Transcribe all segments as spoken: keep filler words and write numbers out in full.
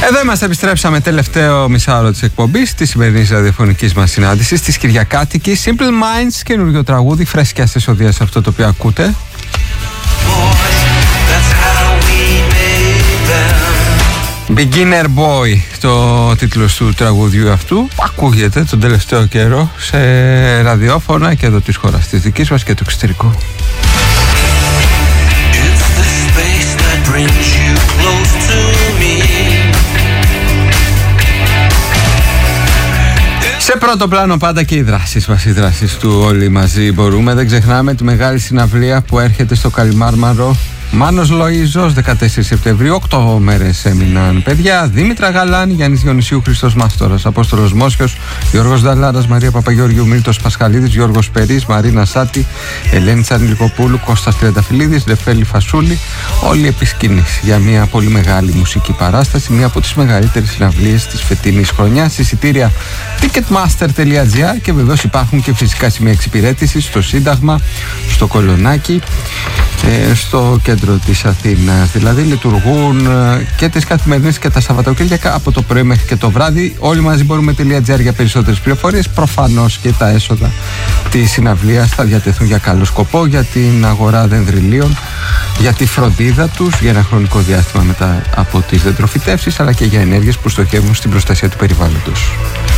Εδώ είμαστε, επιστρέψαμε τελευταίο μισάωρο της εκπομπής της σημερινής ραδιοφωνικής μας συνάντησης της Κυριακάτικης. Simple Minds, καινούργιο τραγούδι, φρέσκια στις οδείες αυτό το οποίο ακούτε. Beginner Boy, το τίτλος του τραγουδιού αυτού, ακούγεται τον τελευταίο καιρό σε ραδιόφωνα και εδώ της χώρας της δικής μας και του εξωτερικού. Σε πρώτο πλάνο πάντα και οι δράσεις μας, οι δράσεις του όλοι μαζί μπορούμε. Δεν ξεχνάμε τη μεγάλη συναυλία που έρχεται στο Καλιμάρμαρο. Μάνος Λοΐζος, δεκατέσσερις Σεπτεμβρίου, οκτώ μέρες έμειναν παιδιά. Δήμητρα Γαλάνη, Γιάννης Διονυσίου, Χριστός Μάστορας, Απόστολος Μόσιος, Γιώργος Δαλάρας, Μαρία Παπαγεωργιού, Μίλτος Πασχαλίδης, Γιώργος Περής, Μαρίνα Σάτη, Ελένη Τσαρνιλικοπούλου, Κώστας Τριανταφυλλίδης, Λεφέλη Φασούλη, όλοι επί σκηνής για μια πολύ μεγάλη μουσική παράσταση, μια από τις μεγαλύτερες συναυλίες της φετινής χρονιάς. Εισιτήρια ticketmaster τελεία gr και βεβαίως υπάρχουν και φυσικά σημεία εξυπηρέτησης στο Σύνταγμα, στο Κολονάκι, στο κέντρο της Αθήνας. Δηλαδή λειτουργούν και τις καθημερινές και τα Σαββατοκύριακα από το πρωί μέχρι και το βράδυ. Όλοι μαζί μπορούμε.gr για περισσότερες πληροφορίες. Προφανώς και τα έσοδα της συναυλίας θα διατεθούν για καλό σκοπό, για την αγορά δενδριλίων, για τη φροντίδα τους για ένα χρονικό διάστημα μετά από τις δεντροφυτεύσεις, αλλά και για ενέργειες που στοχεύουν στην προστασία του περιβάλλοντος.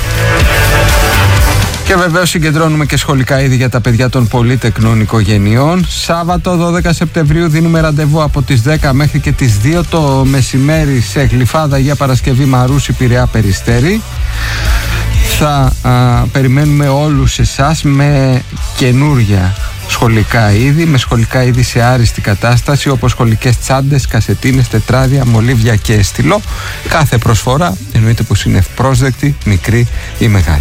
Και βεβαίως συγκεντρώνουμε και σχολικά είδη για τα παιδιά των πολύτεκνων οικογενειών. Σάββατο δώδεκα Σεπτεμβρίου δίνουμε ραντεβού από τις δέκα μέχρι και τις δύο το μεσημέρι σε Γλυφάδα για Παρασκευή Μαρούσι, Πειραιά, Περιστέρη. Θα α, περιμένουμε όλους εσάς με καινούρια σχολικά είδη, με σχολικά είδη σε άριστη κατάσταση όπως σχολικές τσάντες, κασετίνες, τετράδια, μολύβια και στυλό. Κάθε προσφορά εννοείται πως είναι ευπρόσδεκτη, μικρή ή μεγάλη.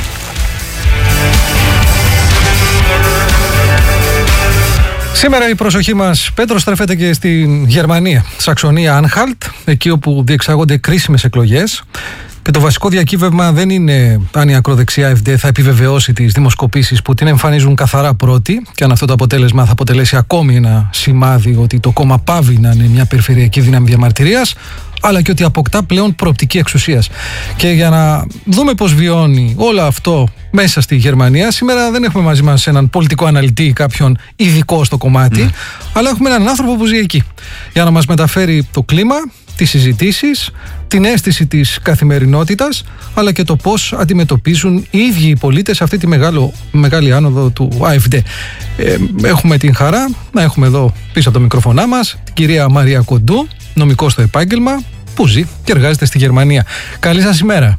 Σήμερα η προσοχή μας, Πέτρο, στρέφεται και στην Γερμανία, Σαξονία Άνχαλτ, εκεί όπου διεξάγονται κρίσιμες εκλογές. Και το βασικό διακύβευμα δεν είναι αν η ακροδεξιά εφ ντι θα επιβεβαιώσει τις δημοσκοπήσεις που την εμφανίζουν καθαρά πρώτη, και αν αυτό το αποτέλεσμα θα αποτελέσει ακόμη ένα σημάδι ότι το κόμμα πάβει να είναι μια περιφερειακή δύναμη διαμαρτυρίας, αλλά και ότι αποκτά πλέον προοπτική εξουσίας. Και για να δούμε πώς βιώνει όλο αυτό μέσα στη Γερμανία, σήμερα δεν έχουμε μαζί μας έναν πολιτικό αναλυτή ή κάποιον ειδικό στο κομμάτι, ναι. αλλά έχουμε έναν άνθρωπο που ζει εκεί, για να μας μεταφέρει το κλίμα, τις συζητήσεις, την αίσθηση της καθημερινότητας, αλλά και το πώς αντιμετωπίζουν οι ίδιοι οι πολίτες αυτή τη μεγάλο, μεγάλη άνοδο του έι εφ ντι. Ε, έχουμε την χαρά να έχουμε εδώ πίσω από το μικρόφωνά μας την κυρία Μαρία Κοντού, νομικό στο επάγγελμα, που ζει και εργάζεται στη Γερμανία. Καλή σας ημέρα.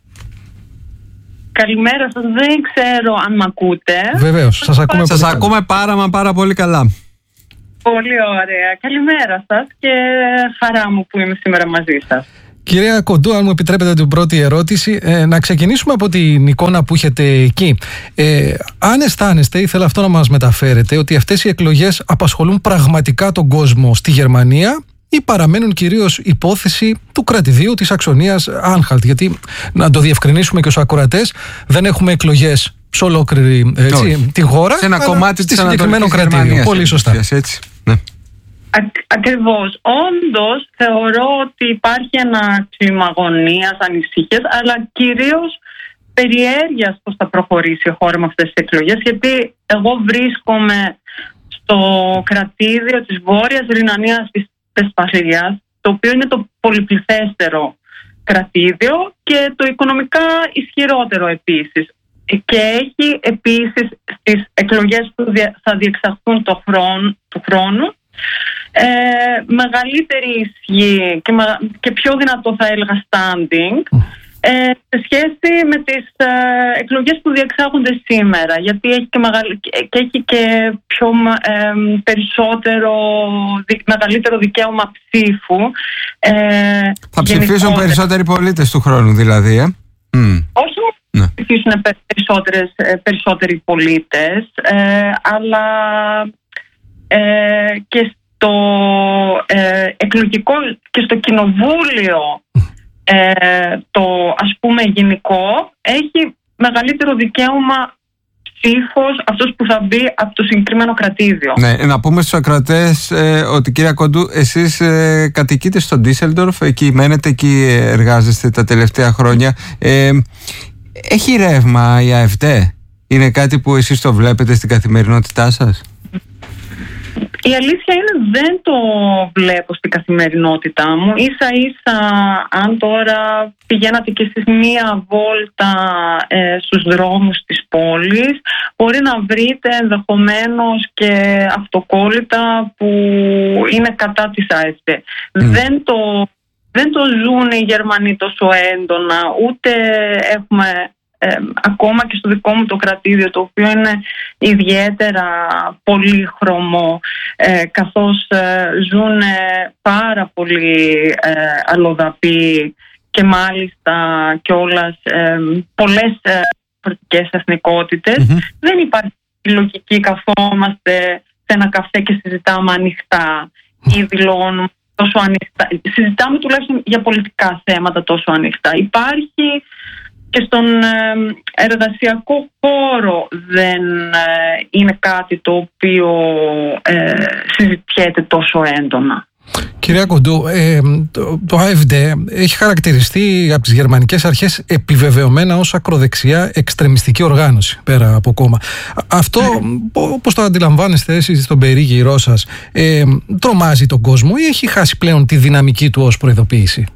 Καλημέρα σας, δεν ξέρω αν μ' ακούτε. Βεβαίως, σας ακούμε, σας ακούμε πάρα μα πάρα πολύ καλά. Πολύ ωραία. Καλημέρα σας και χαρά μου που είμαι σήμερα μαζί σας. Κυρία Κοντού, αν μου επιτρέπετε την πρώτη ερώτηση, ε, να ξεκινήσουμε από την εικόνα που έχετε εκεί. Ε, αν αισθάνεστε, ήθελα αυτό να μας μεταφέρετε, ότι αυτές οι εκλογές απασχολούν πραγματικά τον κόσμο στη Γερμανία ή παραμένουν κυρίως υπόθεση του κρατηδίου της Σαξονίας Άνχαλτ? Γιατί, να το διευκρινίσουμε και στους ακροατές, δεν έχουμε εκλογές σε ολόκληρη έτσι, τη χώρα, σε ένα κομμάτι της συγκεκριμένο κρατήδιο. Πολύ σωστά. Έτσι, ναι. Α, ακριβώς. Όντως θεωρώ ότι υπάρχει ένα κλίμα αγωνίας, ανησυχίας, αλλά κυρίως περιέργειας πώς θα προχωρήσει η χώρα με αυτές τις εκλογές, γιατί εγώ βρίσκομαι στο κρατήδιο της Βόρειας Ρινανίας της Βεσφαλίας, το οποίο είναι το πολυπληθέστερο κρατήδιο και το οικονομικά ισχυρότερο επίσης. Και έχει επίσης στις εκλογές που θα διεξαχθούν το χρόνο, του χρόνου ε, μεγαλύτερη ισχύ και, και πιο δυνατό, θα έλεγα, standing ε, σε σχέση με τις ε, εκλογές που διεξάγονται σήμερα, γιατί έχει και, μεγαλ, και, έχει και πιο ε, περισσότερο, δι, μεγαλύτερο δικαίωμα ψήφου. Ε, θα ψηφίσουν γενικότερα περισσότεροι πολίτες του χρόνου δηλαδή, ε? Mm. Όχι να ψηφίσουν περισσότεροι πολίτες, ε, αλλά ε, και στο ε, εκλογικό και στο κοινοβούλιο ε, το, ας πούμε, γενικό έχει μεγαλύτερο δικαίωμα ψήφος αυτός που θα μπει από το συγκεκριμένο κρατήδιο. Ναι, να πούμε στους ακροατές ε, ότι κυρία Κοντού, εσείς ε, κατοικείτε στο Ντίσσελντορφ, εκεί μένετε, εκεί εργάζεστε τα τελευταία χρόνια. Ε, έχει ρεύμα η ΑΕΦΔ? Είναι κάτι που εσείς το βλέπετε στην καθημερινότητά σας? Η αλήθεια είναι δεν το βλέπω στην καθημερινότητά μου. Ίσα ίσα αν τώρα πηγαίνατε και εσείς μία βόλτα ε, στους δρόμους της πόλης, μπορεί να βρείτε ενδεχομένως και αυτοκόλλητα που είναι κατά της ΑΕΦΔ. Mm. Δεν το, δεν το ζουν οι Γερμανοί τόσο έντονα, ούτε έχουμε... Ε, ακόμα και στο δικό μου το κρατήδιο, το οποίο είναι ιδιαίτερα πολύχρωμο, ε, καθώς ε, ζουν πάρα πολύ ε, αλλοδαποί και μάλιστα κιόλας ε, πολλές ε, διαφορετικές εθνικότητες. Mm-hmm. Δεν υπάρχει λογική καθόμαστε σε ένα καφέ και συζητάμε ανοιχτά ή δηλώνουμε τόσο ανοιχτά. Συζητάμε τουλάχιστον για πολιτικά θέματα τόσο ανοιχτά. Υπάρχει και στον εργασιακό χώρο δεν είναι κάτι το οποίο ε, συζητιέται τόσο έντονα. Κυρία Κοντού, ε, το, το ΑΕΦΔ έχει χαρακτηριστεί από τις γερμανικές αρχές επιβεβαιωμένα ως ακροδεξιά εξτρεμιστική οργάνωση, πέρα από κόμμα. Αυτό, όπως το αντιλαμβάνεστε εσείς στον περίγυρό σας, ε, τρομάζει τον κόσμο ή έχει χάσει πλέον τη δυναμική του ως προειδοποίηση?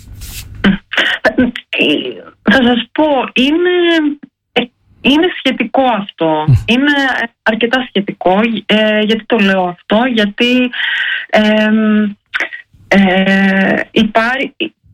Θα σας πω, είναι, είναι σχετικό αυτό. Είναι αρκετά σχετικό. Ε, γιατί το λέω αυτό? Γιατί ε, ε, υπάρχει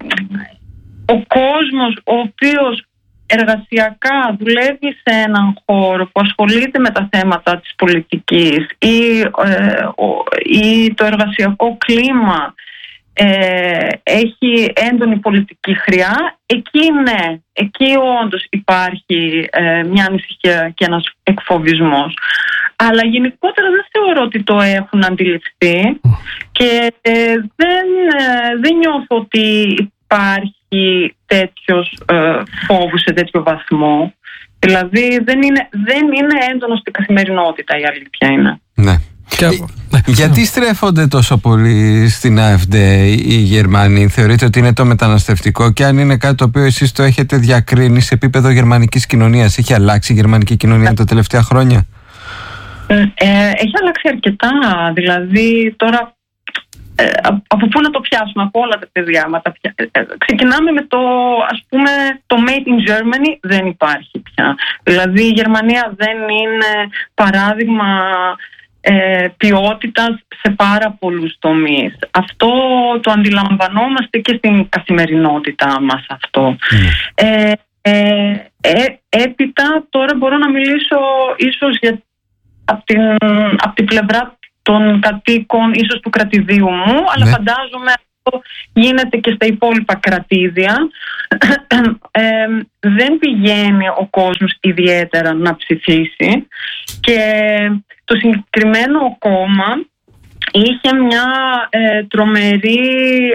ο κόσμος ο οποίος εργασιακά δουλεύει σε έναν χώρο που ασχολείται με τα θέματα της πολιτικής ή, ε, ο, ή το εργασιακό κλίμα Ε, έχει έντονη πολιτική χρειά, εκεί ναι, εκεί όντως υπάρχει ε, μια ανησυχία και ένας εκφοβισμός. Αλλά γενικότερα δεν θεωρώ ότι το έχουν αντιληφθεί και ε, δεν, ε, δεν νιώθω ότι υπάρχει τέτοιος ε, φόβος σε τέτοιο βαθμό. Δηλαδή δεν είναι, δεν είναι έντονο στην καθημερινότητα, η αλήθεια είναι. Ναι. Και... Γιατί στρέφονται τόσο πολύ στην ΑΕΦΔ οι Γερμανοί? Θεωρείτε ότι είναι το μεταναστευτικό, και αν είναι κάτι το οποίο εσείς το έχετε διακρίνει σε επίπεδο γερμανικής κοινωνίας? Έχει αλλάξει η γερμανική κοινωνία τα τελευταία χρόνια? Ε, ε, έχει αλλάξει αρκετά. Δηλαδή τώρα ε, από πού να το πιάσουμε? Από όλα τα διάματα. Ε, ξεκινάμε με το, ας πούμε, το Made in Germany δεν υπάρχει πια. Δηλαδή η Γερμανία δεν είναι παράδειγμα Ε, ποιότητας σε πάρα πολλούς τομείς. Αυτό το αντιλαμβανόμαστε και στην καθημερινότητά μας αυτό. Mm. Ε, ε, ε, έπειτα τώρα μπορώ να μιλήσω ίσως για, από, την, από την πλευρά των κατοίκων, ίσως του κρατηδίου μου, mm. αλλά φαντάζομαι αυτό γίνεται και στα υπόλοιπα κρατήδια. Ε, δεν πηγαίνει ο κόσμος ιδιαίτερα να ψηφίσει και το συγκεκριμένο κόμμα είχε μια ε, τρομερή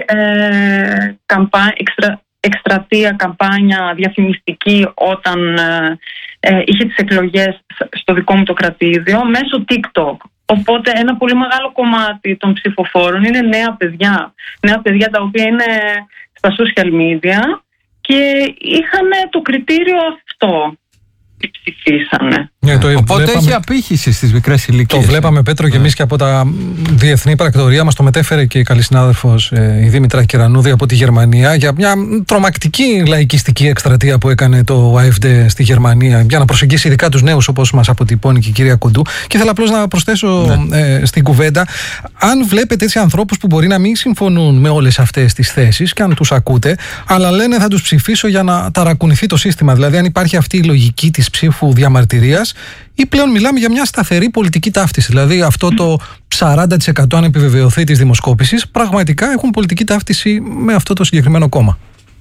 ε, καμπά, εξτρα, εκστρατεία, καμπάνια διαφημιστική όταν ε, ε, είχε τις εκλογές στο δικό μου το κρατήδιο μέσω TikTok. Οπότε ένα πολύ μεγάλο κομμάτι των ψηφοφόρων είναι νέα παιδιά. Νέα παιδιά τα οποία είναι στα social media και είχαν το κριτήριο αυτό. Ψηφίσανε. Yeah, το Οπότε βλέπαμε, έχει απήχηση στις μικρές ηλικίες. Το βλέπαμε, Πέτρο, και yeah. εμείς και από τα διεθνή πρακτορία μας. Το μετέφερε και η καλή συνάδελφος ε, η Δήμητρα Κυρανούδη από τη Γερμανία για μια τρομακτική λαϊκιστική εκστρατεία που έκανε το ΑΕΦΔ στη Γερμανία για να προσεγγίσει ειδικά τους νέους, όπως μας αποτυπώνει και η κυρία Κοντού. Και ήθελα απλώς να προσθέσω yeah. ε, στην κουβέντα, αν βλέπετε έτσι ανθρώπους που μπορεί να μην συμφωνούν με όλες αυτές τις θέσεις και αν τους ακούτε, αλλά λένε θα τους ψηφίσω για να ταρακουνηθεί το σύστημα. Δηλαδή, αν υπάρχει αυτή η λογική της ψήφου διαμαρτυρίας, ή πλέον μιλάμε για μια σταθερή πολιτική ταύτιση. Δηλαδή αυτό το σαράντα τοις εκατό, αν επιβεβαιωθεί, της δημοσκόπησης, πραγματικά έχουν πολιτική ταύτιση με αυτό το συγκεκριμένο κόμμα.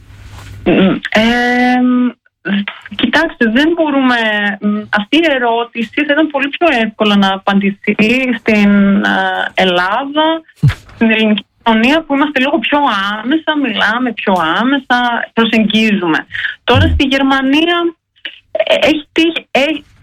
Ε, κοιτάξτε, δεν μπορούμε. Αυτή η ερώτηση θα ήταν πολύ πιο εύκολα να απαντηθεί στην Ελλάδα, στην ελληνική κοινωνία, που είμαστε λίγο πιο άμεσα, μιλάμε πιο άμεσα, προσεγγίζουμε. Τώρα στη Γερμανία έχει τύχει, έχει,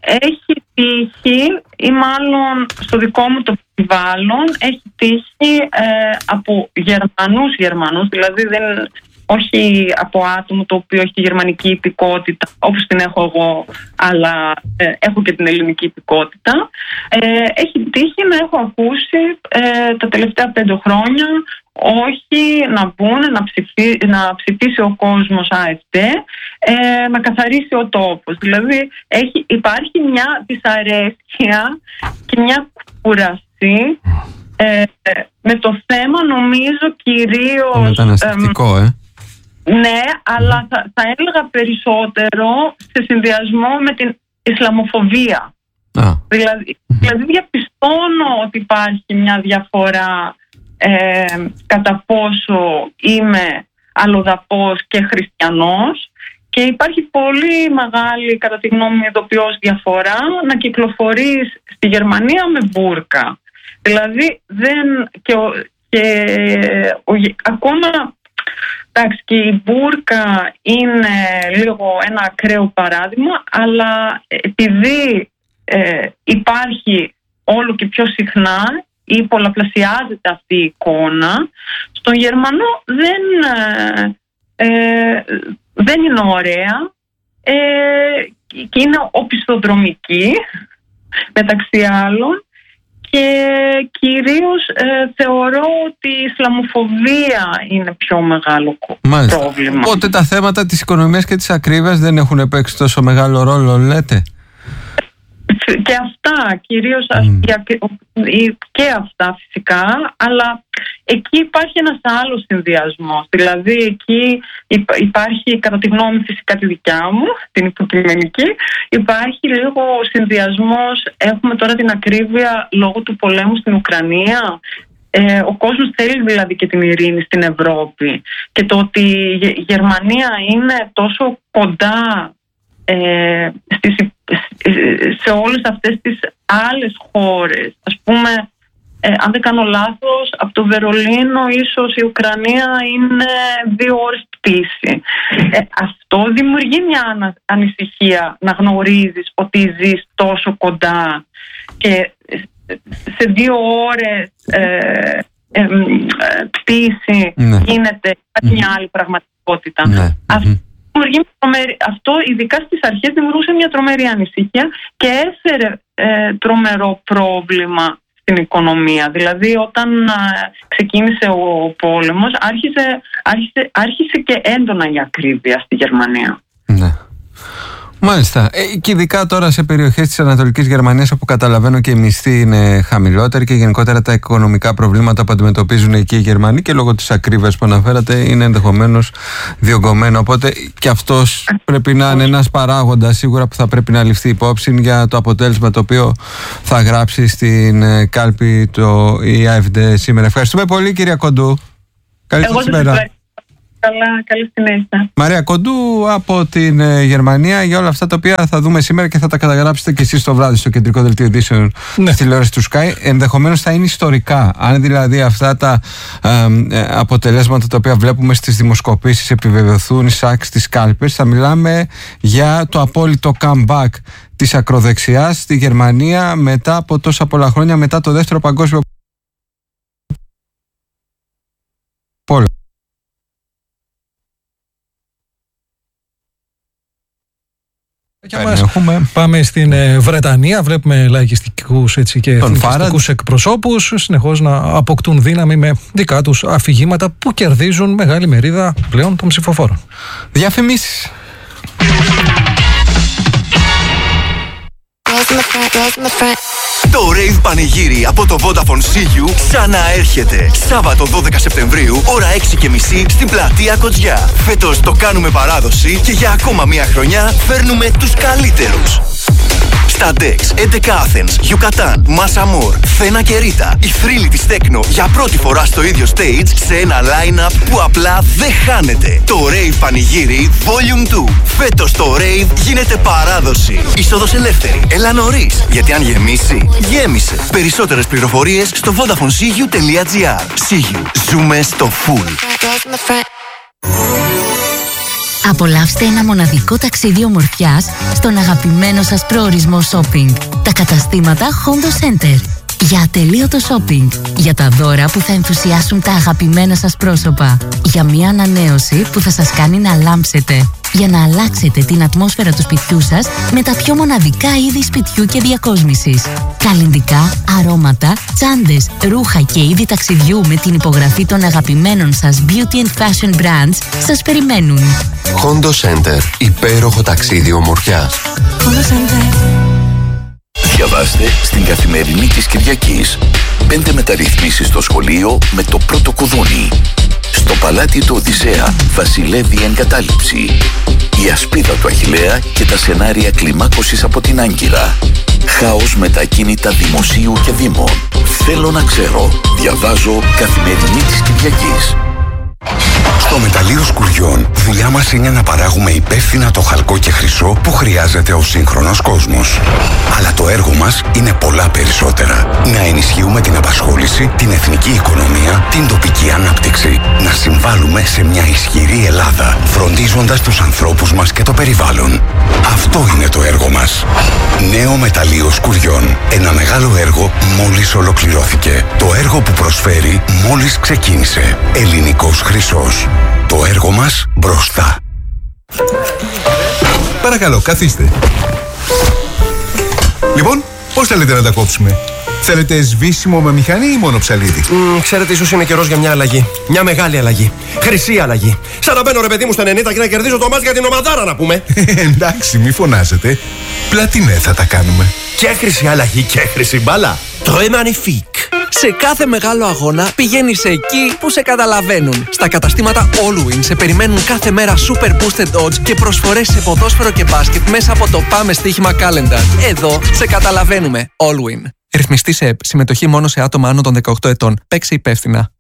έχει τύχει, ή μάλλον στο δικό μου το περιβάλλον, έχει τύχει ε, από Γερμανούς Γερμανούς, δηλαδή δεν, όχι από άτομο το οποίο έχει τη γερμανική υπηκότητα όπως την έχω εγώ, αλλά ε, έχω και την ελληνική υπηκότητα. Ε, έχει τύχει να έχω ακούσει ε, τα τελευταία πέντε χρόνια όχι να μπουν, να, ψηφί, να ψηφίσει ο κόσμος ΑΕΦΤ, ε, να καθαρίσει ο τόπος. Δηλαδή έχει, υπάρχει μια δυσαρέσκεια και μια κούραση ε, με το θέμα, νομίζω κυρίως... Το μεταναστευτικό, ε. Ναι, αλλά θα, θα έλεγα περισσότερο σε συνδυασμό με την Ισλαμοφοβία. Α. Δηλαδή, δηλαδή διαπιστώνω ότι υπάρχει μια διαφορά ε, κατά πόσο είμαι αλλοδαπός και χριστιανός, και υπάρχει πολύ μεγάλη, κατά τη γνώμη μου, ειδοποιώς διαφορά να κυκλοφορείς στη Γερμανία με μπούρκα. Δηλαδή δεν... Και, και ο, ακόμα... Εντάξει, και η μπούρκα είναι λίγο ένα ακραίο παράδειγμα, αλλά επειδή ε, υπάρχει όλο και πιο συχνά ή πολλαπλασιάζεται αυτή η εικόνα, στον Γερμανό δεν, ε, ε, δεν είναι ωραία ε, και είναι οπισθοδρομική μεταξύ άλλων. Και κυρίως ε, θεωρώ ότι η Ισλαμοφοβία είναι πιο μεγάλο Μάλιστα. πρόβλημα. Οπότε τα θέματα της οικονομίας και της ακρίβειας δεν έχουν παίξει τόσο μεγάλο ρόλο, λέτε? Και αυτά, κυρίως Mm. και αυτά φυσικά, αλλά εκεί υπάρχει ένας άλλος συνδυασμός. Δηλαδή εκεί υπάρχει, κατά τη γνώμη φυσικά τη δικιά μου, την υποκειμενική, υπάρχει λίγο συνδυασμός. Έχουμε τώρα την ακρίβεια λόγω του πολέμου στην Ουκρανία. Ε, ο κόσμος θέλει δηλαδή και την ειρήνη στην Ευρώπη, και το ότι η Γερμανία είναι τόσο κοντά ε, στις, σε όλες αυτές τις άλλες χώρες, ας πούμε, ε, αν δεν κάνω λάθος, από το Βερολίνο ίσως η Ουκρανία είναι δύο ώρες πτήση. Ε, αυτό δημιουργεί μια ανα, ανησυχία να γνωρίζεις ότι ζεις τόσο κοντά και σε δύο ώρες ε, ε, ε, πτήση ναι. γίνεται mm. μια άλλη πραγματικότητα. Ναι. Αυτό, αυτό ειδικά στις αρχές δημιουργούσε μια τρομερή ανησυχία και έφερε ε, τρομερό πρόβλημα στην οικονομία. Δηλαδή όταν ε, ξεκίνησε ο πόλεμος άρχισε, άρχισε, άρχισε και έντονα η ακρίβεια στη Γερμανία. Ναι. Μάλιστα. Ε, και ειδικά τώρα σε περιοχές της Ανατολικής Γερμανίας, όπου καταλαβαίνω και οι μισθοί είναι χαμηλότεροι και γενικότερα τα οικονομικά προβλήματα που αντιμετωπίζουν εκεί οι Γερμανοί και λόγω της ακρίβειας που αναφέρατε είναι ενδεχομένως διωγγωμένο. Οπότε και αυτός πρέπει να είναι ένας παράγοντας σίγουρα που θα πρέπει να ληφθεί υπόψη για το αποτέλεσμα το οποίο θα γράψει στην κάλπη το η ΑΕΦΔ σήμερα. Ευχαριστούμε πολύ, κυρία Κοντού. Καλή σας ημέρα. Καλά, καλή συνέχεια. Μαρία Κοντού από την ε, Γερμανία, για όλα αυτά τα οποία θα δούμε σήμερα και θα τα καταγράψετε και εσείς το βράδυ στο κεντρικό δελτίο ειδήσεων ναι. της τηλεόρασης του Sky. Ενδεχομένως θα είναι ιστορικά. Αν δηλαδή αυτά τα ε, ε, αποτελέσματα τα οποία βλέπουμε στις δημοσκοπήσεις επιβεβαιωθούν εισάξ στις κάλπες, θα μιλάμε για το απόλυτο comeback της ακροδεξιάς στη Γερμανία μετά από τόσα πολλά χρόνια, μετά το δεύτερο παγκόσμιο πόλεμο. Μας, πάμε στην ε, Βρετανία, βλέπουμε λαϊκιστικούς έτσι, και εθνικιστικούς εκπροσώπους συνεχώς να αποκτούν δύναμη με δικά τους αφηγήματα που κερδίζουν μεγάλη μερίδα πλέον των ψηφοφόρων. Διαφημίσεις. Το Rave Πανηγύρι από το Vodafone σι γιου ξαναέρχεται. Σάββατο δώδεκα Σεπτεμβρίου, ώρα έξι και μισή στην πλατεία Κοτζιά. Φέτος το κάνουμε παράδοση και για ακόμα μία χρονιά φέρνουμε τους καλύτερους. Στα Dex, έντεκα Athens, Yucatan, Massa Amor, Θένα και Ρίτα, η θρύλη της Τέκνο για πρώτη φορά στο ίδιο stage σε ένα line-up που απλά δεν χάνεται. Το Rave Πανηγύρι Volume δύο. Φέτος το Rave γίνεται παράδοση. Είσοδος ελεύθερη. Έλα νωρίς, γιατί αν γεμίσει, γέμισε. Περισσότερες πληροφορίες στο vodafone c u τελεία g r. σι γιου. Ζούμε στο full. Απολαύστε ένα μοναδικό ταξίδι ομορφιάς στον αγαπημένο σας προορισμό shopping. Τα καταστήματα Hondo Center. Για ατελείωτο shopping. Για τα δώρα που θα ενθουσιάσουν τα αγαπημένα σας πρόσωπα. Για μια ανανέωση που θα σας κάνει να λάμψετε. Για να αλλάξετε την ατμόσφαιρα του σπιτιού σας με τα πιο μοναδικά είδη σπιτιού και διακόσμησης. Καλλυντικά, αρώματα, τσάντες, ρούχα και είδη ταξιδιού με την υπογραφή των αγαπημένων σας beauty and fashion brands σας περιμένουν. Hondo Center. Υπέροχο ταξίδι ομορφιάς. Hondo Center. Διαβάστε στην Καθημερινή της Κυριακής. Πέντε μεταρρυθμίσεις στο σχολείο με το πρώτο κουδούνι. Στο παλάτι του Οδυσσέα βασιλεύει η εγκατάλειψη. Η ασπίδα του Αχιλλέα και τα σενάρια κλιμάκωσης από την Άγκυρα. Χάος με τα κίνητα δημοσίου και δήμων. Θέλω να ξέρω. Διαβάζω Καθημερινή της Κυριακής. Στο μεταλλείο Σκουριών, δουλειά μας είναι να παράγουμε υπεύθυνα το χαλκό και χρυσό που χρειάζεται ο σύγχρονος κόσμος. Αλλά το έργο μας είναι πολλά περισσότερα. Να ενισχύουμε την απασχόληση, την εθνική οικονομία, την τοπική ανάπτυξη. Να συμβάλλουμε σε μια ισχυρή Ελλάδα, φροντίζοντας τους ανθρώπους μας και το περιβάλλον. Αυτό είναι το έργο μας. Νέο μεταλλείο Σκουριών. Ένα μεγάλο έργο μόλις ολοκληρώθηκε. Το έργο που προσφέρει μόλις ξεκίνησε. Ελληνικός χρυσός. Το έργο μας μπροστά. Παρακαλώ, καθίστε. Λοιπόν, πώς θέλετε να τα κόψουμε? Θέλετε σβήσιμο με μηχανή ή μόνο ψαλίδι? Mm, ξέρετε, ίσως είναι καιρός για μια αλλαγή. Μια μεγάλη αλλαγή. Χρυσή αλλαγή. Σαν να μπαίνω ρε παιδί μου στα ενενήντα και να κερδίζω το μάτς για την ομαδάρα, να πούμε. Εντάξει, μη φωνάζετε. Πλατινέ θα τα κάνουμε. Και χρυσή αλλαγή και χρυσή μπάλα. Très magnifique. Σε κάθε μεγάλο αγώνα πηγαίνεις εκεί που σε καταλαβαίνουν. Στα καταστήματα Allwin σε περιμένουν κάθε μέρα super boosted odds και προσφορές σε ποδόσφαιρο και μπάσκετ μέσα από το Πάμε Στοίχημα Calendar. Εδώ σε καταλαβαίνουμε. Allwin. Ρυθμιστή σε ΕΠ. Συμμετοχή μόνο σε άτομα άνω των δεκαοκτώ ετών. Παίξε υπεύθυνα.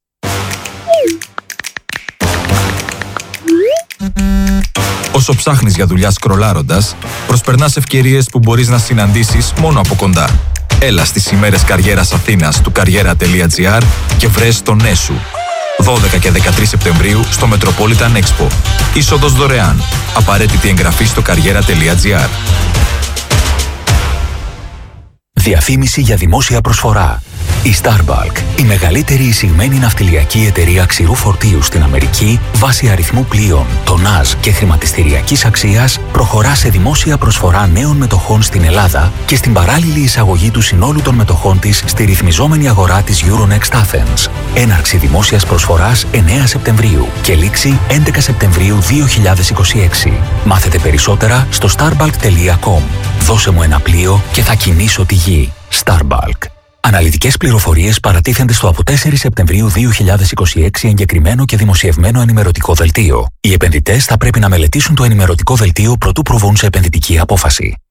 Όσο ψάχνεις για δουλειά σκρολάροντας, προσπερνάς ευκαιρίες που μπορείς να συναντήσεις μόνο από κοντά. Έλα στις ημέρες καριέρας Αθήνας του καριέρα τελεία τζι άρ και βρες το ναι σου. δώδεκα και δεκατρείς Σεπτεμβρίου στο Metropolitan Expo. Είσοδος δωρεάν. Απαραίτητη εγγραφή στο καριέρα τελεία τζι άρ. Διαφήμιση για δημόσια προσφορά. Η Starbulk, η μεγαλύτερη εισηγμένη ναυτιλιακή εταιρεία ξηρού φορτίου στην Αμερική, βάσει αριθμού πλοίων, τονάζ και χρηματιστηριακής αξίας, προχωρά σε δημόσια προσφορά νέων μετοχών στην Ελλάδα και στην παράλληλη εισαγωγή του συνόλου των μετοχών της στη ρυθμιζόμενη αγορά της Euronext Athens. Έναρξη δημόσιας προσφοράς εννέα Σεπτεμβρίου και λήξη έντεκα Σεπτεμβρίου δύο χιλιάδες είκοσι έξι. Μάθετε περισσότερα στο starbulk τελεία com. Δώσε μου ένα πλοίο και θα κινήσω τη γη. Starbulk. Αναλυτικές πληροφορίες παρατίθενται στο από τέσσερις Σεπτεμβρίου δύο χιλιάδες είκοσι έξι εγκεκριμένο και δημοσιευμένο ενημερωτικό δελτίο. Οι επενδυτές θα πρέπει να μελετήσουν το ενημερωτικό δελτίο προτού προβούν σε επενδυτική απόφαση.